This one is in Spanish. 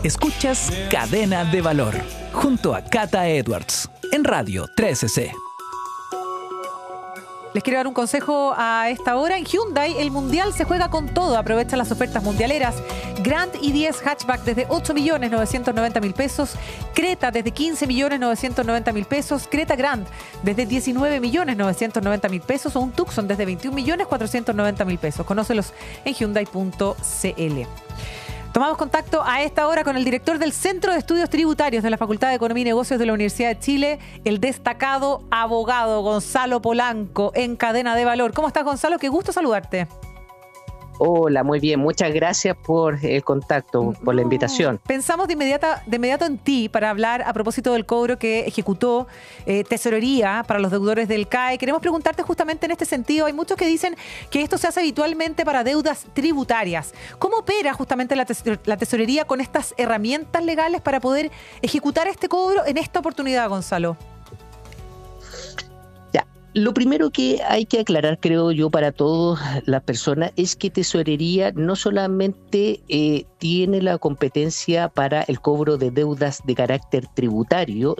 Escuchas Cadena de Valor junto a Cata Edwards en Radio 13C. Les quiero dar un consejo a esta hora. En Hyundai, el Mundial se juega con todo. Aprovecha las ofertas mundialeras. Grand i10 Hatchback desde 8.990.000 pesos. Creta desde 15.990.000 pesos. Creta Grand desde 19.990.000 pesos. O un Tucson desde 21.490.000 pesos. Conócelos en Hyundai.cl. Tomamos contacto a esta hora con el director del Centro de Estudios Tributarios de la Facultad de Economía y Negocios de la Universidad de Chile, el destacado abogado Gonzalo Polanco, en Cadena de Valor. ¿Cómo estás, Gonzalo? Qué gusto saludarte. Hola, muy bien. Muchas gracias por el contacto, por la invitación. Pensamos de inmediato en ti para hablar a propósito del cobro que ejecutó Tesorería para los deudores del CAE. Queremos preguntarte justamente en este sentido. Hay muchos que dicen que esto se hace habitualmente para deudas tributarias. ¿Cómo opera justamente la Tesorería con estas herramientas legales para poder ejecutar este cobro en esta oportunidad, Gonzalo? Lo primero que hay que aclarar, creo yo, para todas las personas es que Tesorería no solamente tiene la competencia para el cobro de deudas de carácter tributario,